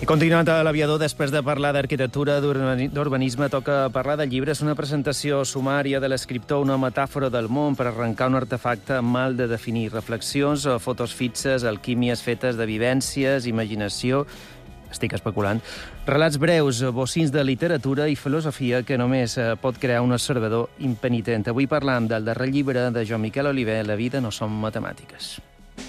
I continuant a l'Aviador, després de parlar d'arquitectura, d'urbanisme, toca parlar de llibres, una presentació sumària de l'escriptor, una metàfora del món per arrencar un artefacte mal de definir. Reflexions, fotos fixes, alquímies fetes de vivències, imaginació... Estic especulant. Relats breus, bocins de literatura i filosofia que només pot crear un observador impenitent. Avui parlam del darrer llibre de Joan Miquel Oliver, La vida no són matemàtiques.